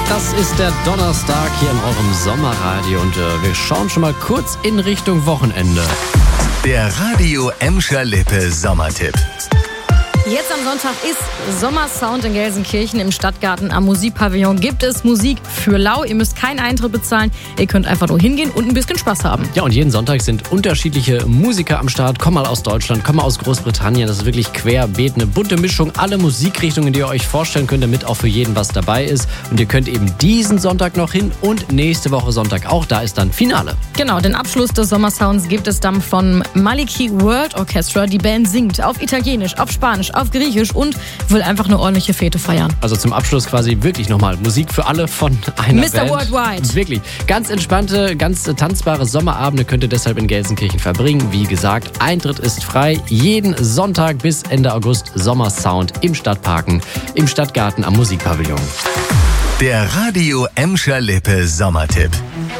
Das ist der Donnerstag hier in eurem Sommerradio und wir schauen schon mal kurz in Richtung Wochenende. Der Radio Emscher Lippe Sommertipp. Jetzt am Sonntag ist Sommersound in Gelsenkirchen im Stadtgarten am Musikpavillon. Gibt es Musik für lau. Ihr müsst keinen Eintritt bezahlen. Ihr könnt einfach nur hingehen und ein bisschen Spaß haben. Ja, und jeden Sonntag sind unterschiedliche Musiker am Start. Komm mal aus Deutschland, komm mal aus Großbritannien. Das ist wirklich querbeet, eine bunte Mischung. Alle Musikrichtungen, die ihr euch vorstellen könnt, damit auch für jeden was dabei ist. Und ihr könnt eben diesen Sonntag noch hin und nächste Woche Sonntag auch. Da ist dann Finale. Genau, den Abschluss des Sommersounds gibt es dann von Maliki World Orchestra. Die Band singt auf Italienisch, auf Spanisch, auf Griechisch und will einfach eine ordentliche Fete feiern. Also zum Abschluss quasi wirklich nochmal Musik für alle von einer Mr. Band. Worldwide. Wirklich. Ganz entspannte, ganz tanzbare Sommerabende könnt ihr deshalb in Gelsenkirchen verbringen. Wie gesagt, Eintritt ist frei. Jeden Sonntag bis Ende August Sommersound im Stadtparken, im Stadtgarten am Musikpavillon. Der Radio Emscher Lippe Sommertipp.